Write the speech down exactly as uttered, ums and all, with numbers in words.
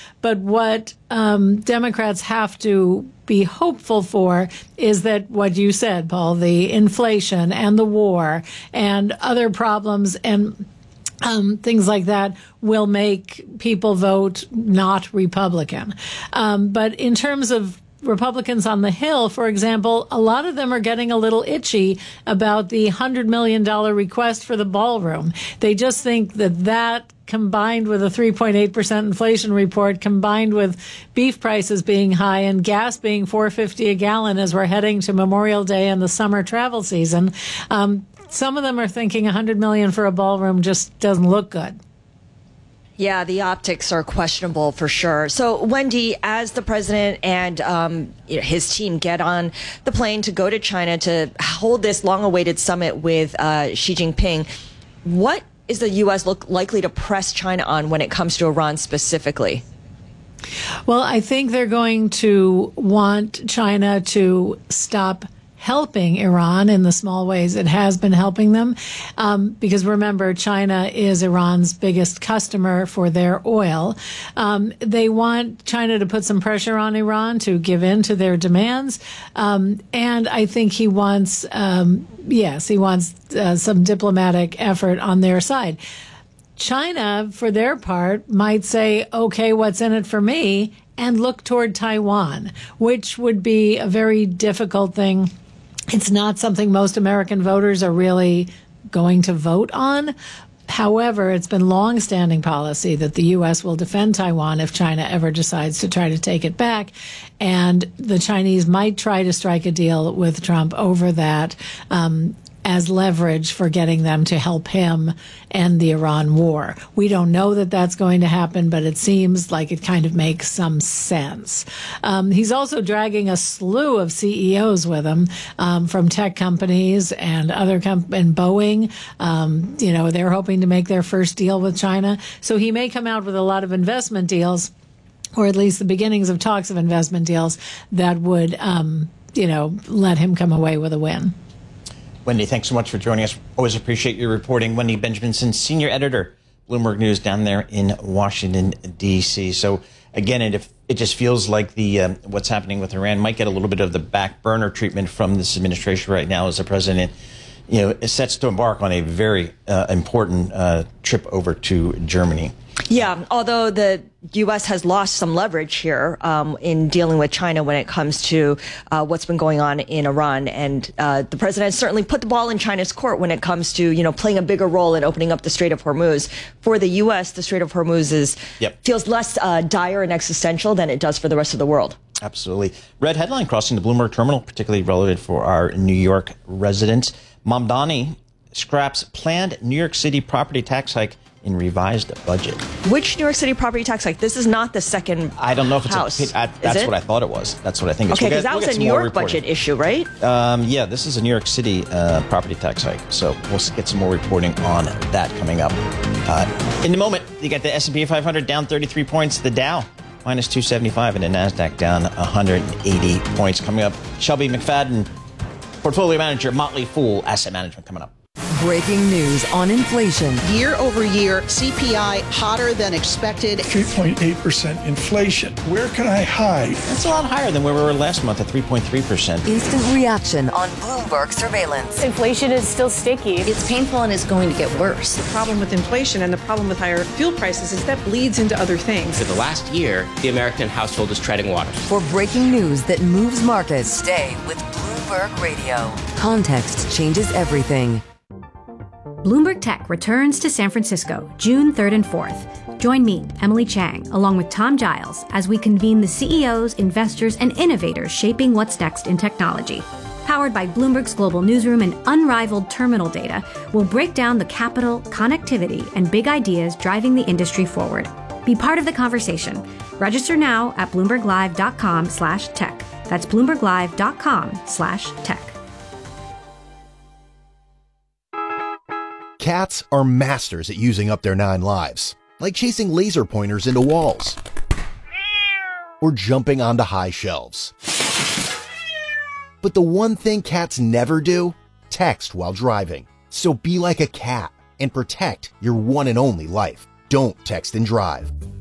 But what um, Democrats have to be hopeful for is that what you said, Paul, the inflation and the war and other problems and Um, things like that will make people vote not Republican. Um, but in terms of Republicans on the Hill, for example, a lot of them are getting a little itchy about the one hundred million dollars request for the ballroom. They just think that that combined with a three point eight percent inflation report, combined with beef prices being high and gas being four dollars and fifty cents a gallon as we're heading to Memorial Day and the summer travel season, um, some of them are thinking one hundred million dollars for a ballroom just doesn't look good. Yeah, the optics are questionable for sure. So, Wendy, as the president and um, his team get on the plane to go to China to hold this long-awaited summit with uh, Xi Jinping, what is the U S look likely to press China on when it comes to Iran specifically? Well, I think they're going to want China to stop helping Iran in the small ways it has been helping them. Um, because remember, China is Iran's biggest customer for their oil. Um, they want China to put some pressure on Iran to give in to their demands. Um, and I think he wants, um, yes, he wants uh, some diplomatic effort on their side. China, for their part, might say, okay, what's in it for me? And look toward Taiwan, which would be a very difficult thing. It's not something most American voters are really going to vote on. However, it's been long-standing policy that the U S will defend Taiwan if China ever decides to try to take it back. And the Chinese might try to strike a deal with Trump over that um, as leverage for getting them to help him end the Iran war. We don't know that that's going to happen, but it seems like it kind of makes some sense. Um, he's also dragging a slew of C E Os with him um, from tech companies and other com- and Boeing. Um, you know, they're hoping to make their first deal with China. So he may come out with a lot of investment deals, or at least the beginnings of talks of investment deals that would, um, you know, let him come away with a win. Wendy, thanks so much for joining us. Always appreciate your reporting. Wendy Benjaminson, senior editor, Bloomberg News down there in Washington, D C. So again, it, it just feels like the um, what's happening with Iran might get a little bit of the back burner treatment from this administration right now as the president, you know, is sets to embark on a very uh, important uh, trip over to Germany. Yeah, although the U S has lost some leverage here um, in dealing with China when it comes to uh, what's been going on in Iran. And uh, the president has certainly put the ball in China's court when it comes to, you know, playing a bigger role in opening up the Strait of Hormuz. For the U S, the Strait of Hormuz is, yep. feels less uh, dire and existential than it does for the rest of the world. Absolutely. Red headline crossing the Bloomberg terminal, particularly relevant for our New York residents. Mamdani scraps planned New York City property tax hike in revised budget. Which New York City property tax hike? This is not the second I don't know if it's house. A, I, that's it? What I thought it was. That's what I think. Okay, because we'll that was a New York budget issue, right? Um, yeah, this is a New York City uh, property tax hike. So we'll get some more reporting on that coming up. Uh, in the moment, you got the S and P five hundred down thirty-three points, the Dow minus two seventy-five, and the NASDAQ down one hundred eighty points. Coming up, Shelby McFadden, portfolio manager, Motley Fool Asset Management, coming up. Breaking news on inflation. Year over year, C P I hotter than expected. three point eight percent inflation. Where can I hide? That's a lot higher than where we were last month at three point three percent. Instant reaction on Bloomberg surveillance. Inflation is still sticky. It's painful and it's going to get worse. The problem with inflation and the problem with higher fuel prices is that bleeds into other things. For the last year, the American household is treading water. For breaking news that moves markets, stay with Bloomberg Radio. Context changes everything. Bloomberg Tech returns to San Francisco June third and fourth. Join me, Emily Chang, along with Tom Giles, as we convene the C E Os, investors, and innovators shaping what's next in technology. Powered by Bloomberg's global newsroom and unrivaled terminal data, we'll break down the capital, connectivity, and big ideas driving the industry forward. Be part of the conversation. Register now at bloomberglive.com slash tech. That's bloomberglive.com slash tech. Cats are masters at using up their nine lives, like chasing laser pointers into walls or jumping onto high shelves. But the one thing cats never do, text while driving. So be like a cat and protect your one and only life. Don't text and drive.